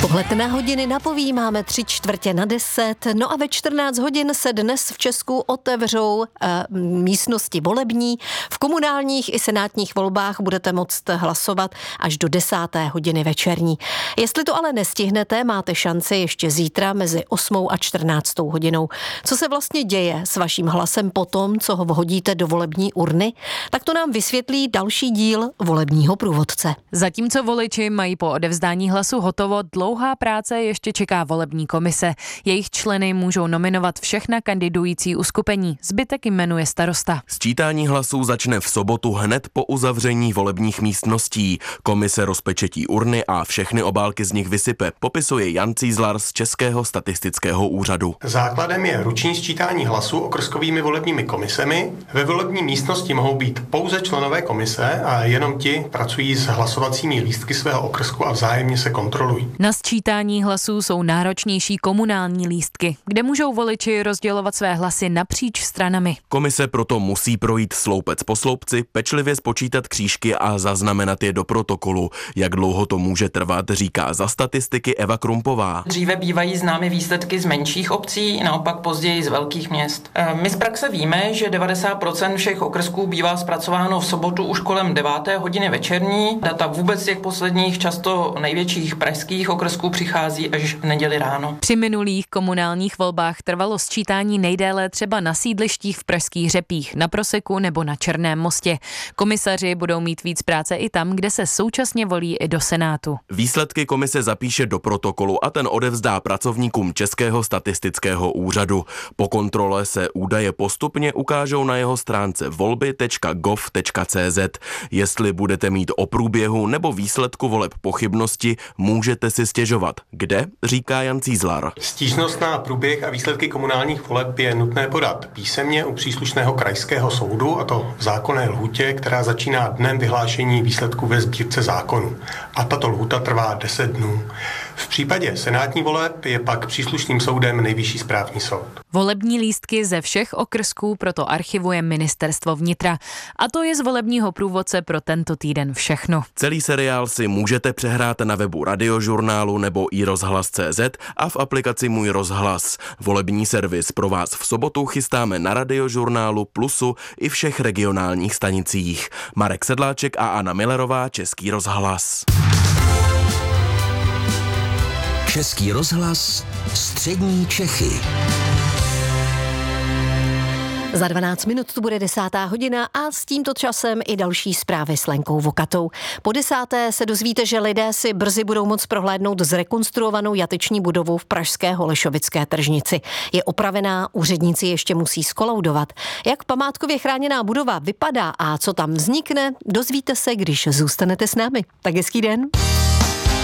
Pohled na hodiny napoví, máme 9:45, no a ve 14 hodin se dnes v Česku otevřou místnosti volební. V komunálních i senátních volbách budete moct hlasovat až do 10. hodiny večerní. Jestli to ale nestihnete, máte šanci ještě zítra mezi 8. a 14. hodinou. Co se vlastně děje s vaším hlasem potom, co ho vhodíte do volební urny? Tak to nám vysvětlí další díl volebního průvodce. Zatímco voliči mají po odevzdání hlasu hotovo, dlouhá práce ještě čeká volební komise. Jejich členy můžou nominovat všechna kandidující uskupení. Zbytek jmenuje starosta. Sčítání hlasů začne v sobotu hned po uzavření volebních místností. Komise rozpečetí urny a všechny obálky z nich vysype, popisuje Jan Cízlar z Českého statistického úřadu. Základem je ruční sčítání hlasů okrskovými volebními komisemi. Ve volební místnosti mohou být pouze členové komise a jenom ti pracují s hlasovacími lístky svého okrsku a vzájemně se kontrolují. Na sčítání hlasů jsou náročnější komunální lístky, kde můžou voliči rozdělovat své hlasy napříč stranami. Komise proto musí projít sloupec po sloupci, pečlivě spočítat křížky a zaznamenat je do protokolu. Jak dlouho to může trvat, říká za statistiky Eva Krumpová. Dříve bývají známy výsledky z menších obcí, naopak později z velkých měst. My z praxe víme, že 90% všech okrsků bývá zpracováno v sobotu už kolem 9. hodiny večerní. Data vůbec těch posledních, často největších pražských okrsků přichází až v neděli ráno. Při minulých komunálních volbách trvalo sčítání nejdéle třeba na sídlištích v pražských Řepích, na Proseku nebo na Černém Mostě. Komisaři budou mít víc práce i tam, kde se současně volí i do Senátu. Výsledky komise zapíše do protokolu a ten odevzdá pracovníkům Českého statistického úřadu. Po kontrole se údaje postupně ukážou na jeho stránce volby.gov.cz. Jestli budete mít o průběhu nebo výsledku voleb pochybnosti, můžete si stěžovat. Kde, říká Jan Cízlar. Stížnost na průběh a výsledky komunálních voleb je nutné podat písemně u příslušného krajského soudu, a to v zákonné lhůtě, která začíná dnem vyhlášení výsledků ve sbírce zákonů. A tato lhůta trvá 10 dnů. V případě senátní voleb je pak příslušným soudem Nejvyšší správní soud. Volební lístky ze všech okrsků proto archivuje Ministerstvo vnitra. A to je z volebního průvodce pro tento týden všechno. Celý seriál si můžete přehrát na webu Radiožurnálu nebo iRozhlas.cz a v aplikaci Můj rozhlas. Volební servis pro vás v sobotu chystáme na Radiožurnálu, Plusu i všech regionálních stanicích. Marek Sedláček a Anna Millerová, Český rozhlas. Český rozhlas, střední Čechy. Za 12 minut tu bude 10. hodina a s tímto časem i další zprávy s Lenkou Vokatou. Po 10. se dozvíte, že lidé si brzy budou moct prohlédnout zrekonstruovanou jateční budovu v pražské Holešovické tržnici. Je opravená, úředníci ještě musí skolaudovat. Jak památkově chráněná budova vypadá a co tam vznikne, dozvíte se, když zůstanete s námi. Tak hezký den.